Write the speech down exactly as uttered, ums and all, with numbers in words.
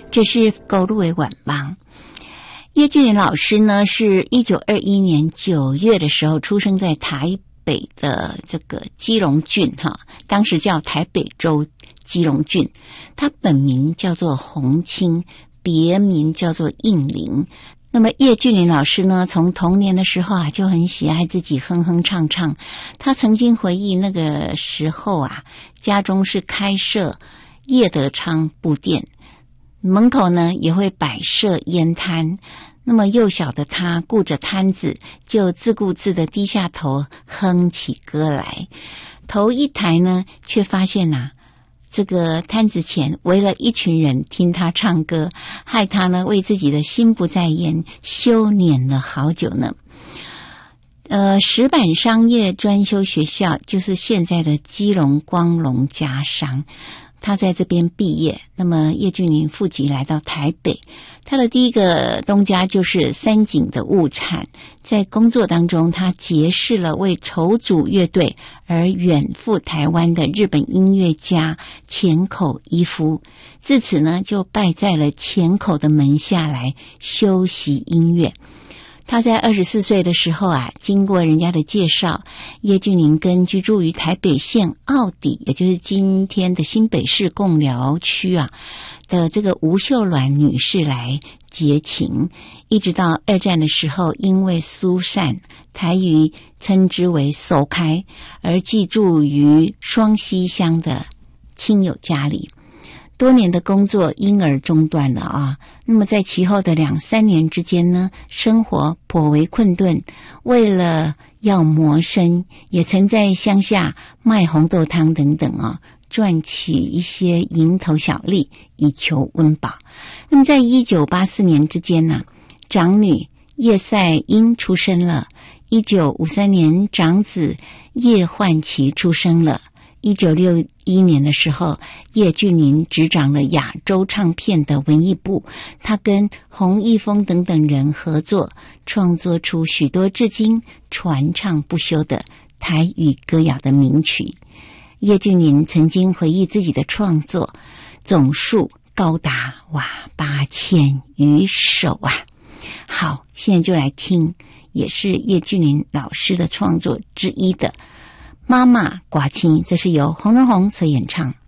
这是狗路为晚帮。叶俊麟老师呢，是一九二一年九月的时候出生在台北的这个基隆郡哈，当时叫台北州基隆郡。他本名叫做洪清，别名叫做应麟。那么叶俊麟老师呢，从童年的时候啊，就很喜爱自己哼哼唱唱。他曾经回忆那个时候啊，家中是开设叶德昌布店，门口呢也会摆设烟摊。那么幼小的他顾着摊子，就自顾自地低下头哼起歌来。头一抬呢，却发现啊，这个摊子前围了一群人听他唱歌，害他呢为自己的心不在焉羞赧了好久呢。呃，石板商业专修学校就是现在的基隆光隆家商，他在这边毕业。那么叶俊麟复籍来到台北，他的第一个东家就是三井的物产。在工作当中，他结识了为筹组乐队而远赴台湾的日本音乐家浅口一夫，自此呢就拜在了浅口的门下来修习音乐。他在二十四岁的时候啊，经过人家的介绍，叶俊麟跟居住于台北县奥底，也就是今天的新北市贡寮区啊的这个吴秀鸾女士来结情，一直到二战的时候，因为苏善，台语称之为手开，而寄住于双溪乡的亲友家里。多年的工作因而中断了啊。那么在其后的两三年之间呢，生活颇为困顿，为了要谋生，也曾在乡下卖红豆汤等等啊，赚取一些蝇头小利以求温饱。那么在一九八四年之间呢、啊，长女叶赛英出生了，一九五三年长子叶焕琪出生了。一九六一年的时候，叶俊麟执掌了亚洲唱片的文艺部，他跟洪一峰等等人合作，创作出许多至今传唱不休的台语歌谣的名曲。叶俊麟曾经回忆自己的创作总数高达哇八千余首啊。好，现在就来听，也是叶俊麟老师的创作之一的妈妈寡亲，这是由洪仁宏所演唱。